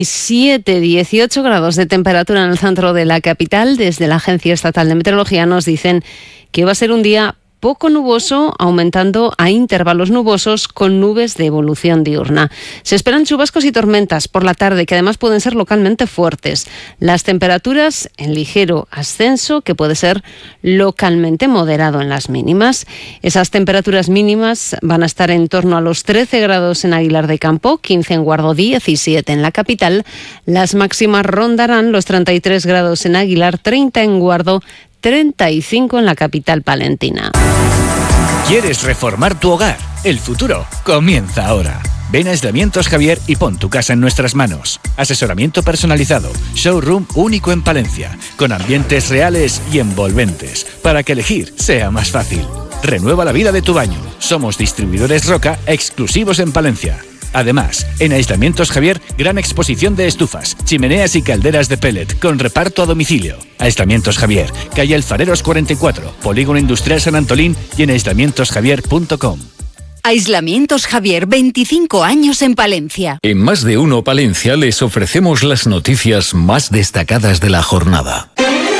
18 grados de temperatura en el centro de la capital. Desde la Agencia Estatal de Meteorología nos dicen que va a ser un día poco nuboso, aumentando a intervalos nubosos con nubes de evolución diurna. Se esperan chubascos y tormentas por la tarde, que además pueden ser localmente fuertes. Las temperaturas en ligero ascenso, que puede ser localmente moderado en las mínimas. Esas temperaturas mínimas van a estar en torno a los 13 grados en Aguilar de Campo, 15 en Guardo, 17 en la capital. Las máximas rondarán los 33 grados en Aguilar, 30 en Guardo, 35 en la capital palentina. ¿Quieres reformar tu hogar? El futuro comienza ahora. Ven a Aislamientos Javier y pon tu casa en nuestras manos. Asesoramiento personalizado, showroom único en Palencia, con ambientes reales y envolventes, para que elegir sea más fácil. Renueva la vida de tu baño. Somos distribuidores Roca exclusivos en Palencia. Además, en Aislamientos Javier, gran exposición de estufas, chimeneas y calderas de pellet con reparto a domicilio. Aislamientos Javier, calle Alfareros 44, Polígono Industrial San Antolín y en aislamientosjavier.com. Aislamientos Javier, 25 años en Palencia. En Más de Uno Palencia les ofrecemos las noticias más destacadas de la jornada.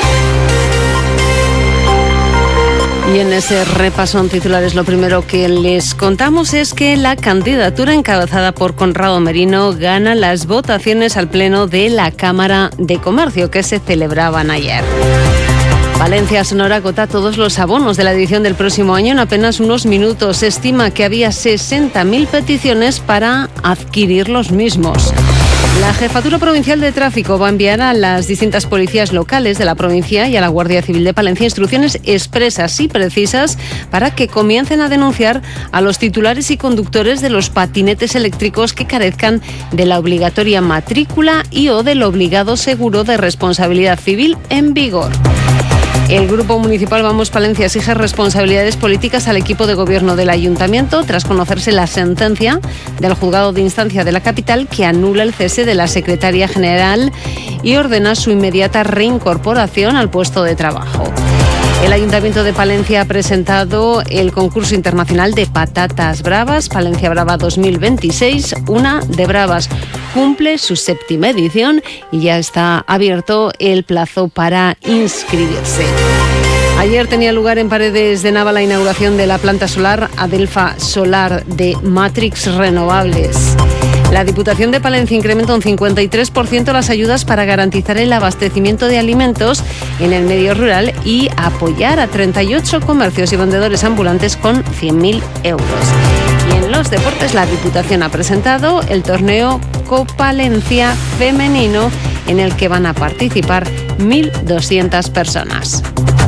Y en ese repaso en titulares, lo primero que les contamos es que la candidatura encabezada por Conrado Merino gana las votaciones al Pleno de la Cámara de Comercio, que se celebraban ayer. Valencia Sonora agota todos los abonos de la edición del próximo año en apenas unos minutos. Se estima que había 60.000 peticiones para adquirir los mismos. La Jefatura Provincial de Tráfico va a enviar a las distintas policías locales de la provincia y a la Guardia Civil de Palencia instrucciones expresas y precisas para que comiencen a denunciar a los titulares y conductores de los patinetes eléctricos que carezcan de la obligatoria matrícula y o del obligado seguro de responsabilidad civil en vigor. El Grupo Municipal Vamos Palencia exige responsabilidades políticas al equipo de gobierno del Ayuntamiento tras conocerse la sentencia del Juzgado de Instancia de la capital que anula el cese de la secretaria general y ordena su inmediata reincorporación al puesto de trabajo. El Ayuntamiento de Palencia ha presentado el concurso internacional de patatas bravas, Palencia Brava 2026, una de bravas. Cumple su 7ª edición y ya está abierto el plazo para inscribirse. Ayer tenía lugar en Paredes de Nava la inauguración de la planta solar Adelfa Solar de Matrix Renovables. La Diputación de Palencia incrementa un 53% las ayudas para garantizar el abastecimiento de alimentos en el medio rural y apoyar a 38 comercios y vendedores ambulantes con 100.000 euros. Y en los deportes, la Diputación ha presentado el torneo Copalencia Femenino, en el que van a participar 1.200 personas.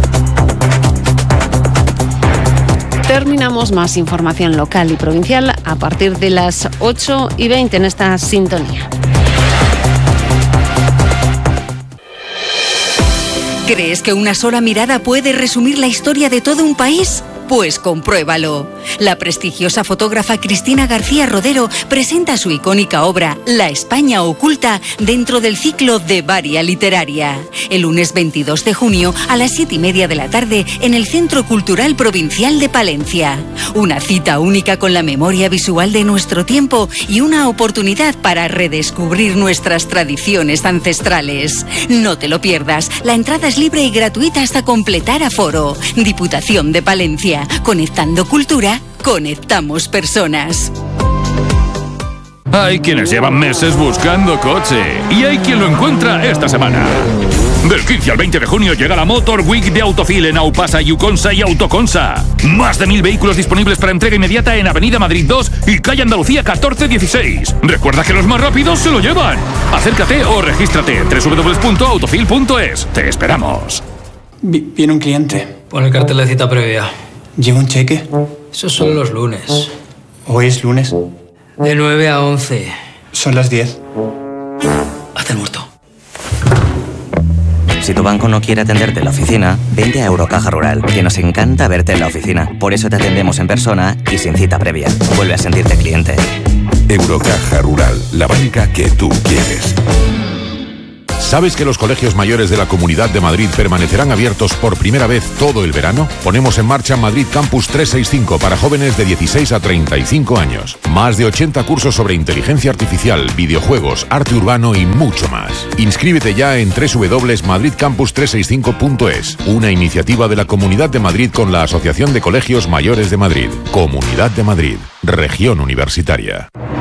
Terminamos. Más información local y provincial a partir de las 8:20 en esta sintonía. ¿Crees que una sola mirada puede resumir la historia de todo un país? Pues compruébalo. La prestigiosa fotógrafa Cristina García Rodero presenta su icónica obra La España oculta dentro del ciclo de Varia Literaria. El lunes 22 de junio a las 7:30 de la tarde en el Centro Cultural Provincial de Palencia. Una cita única con la memoria visual de nuestro tiempo y una oportunidad para redescubrir nuestras tradiciones ancestrales. No te lo pierdas. La entrada es libre y gratuita hasta completar aforo. Diputación de Palencia. Conectando cultura, conectamos personas. Hay quienes llevan meses buscando coche y hay quien lo encuentra esta semana. Del 15 al 20 de junio llega la Motor Week de Autofil en Aupasa, Yuconsa y Autoconsa. Más de 1.000 vehículos disponibles para entrega inmediata en Avenida Madrid 2 y Calle Andalucía 1416. Recuerda que los más rápidos se lo llevan. Acércate o regístrate en www.autofil.es. Te esperamos. Viene un cliente. Pon el cartel de cita previa. ¿Lleva un cheque? Esos son los lunes. ¿Hoy es lunes? De 9 a 11. Son las 10. Haz el muerto. Si tu banco no quiere atenderte en la oficina, vente a Eurocaja Rural, que nos encanta verte en la oficina. Por eso te atendemos en persona y sin cita previa. Vuelve a sentirte cliente. Eurocaja Rural, la banca que tú quieres. ¿Sabes que los colegios mayores de la Comunidad de Madrid permanecerán abiertos por primera vez todo el verano? Ponemos en marcha Madrid Campus 365 para jóvenes de 16 a 35 años. Más de 80 cursos sobre inteligencia artificial, videojuegos, arte urbano y mucho más. Inscríbete ya en www.madridcampus365.es, una iniciativa de la Comunidad de Madrid con la Asociación de Colegios Mayores de Madrid. Comunidad de Madrid, Región Universitaria.